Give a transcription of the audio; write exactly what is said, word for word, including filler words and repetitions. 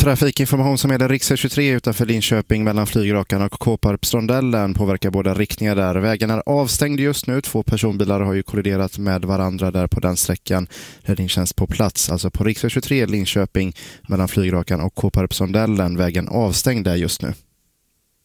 Trafikinformation som är det riksväg tjugotre utanför Linköping mellan Flygrakan och Kåparpsrondellen påverkar båda riktningar där. Vägen är avstängd just nu. Två personbilar har ju kolliderat med varandra där på den sträckan. Räddningstjänst på plats, alltså på riksväg tjugotre Linköping mellan Flygrakan och Kåparpsrondellen. Vägen avstängd där just nu.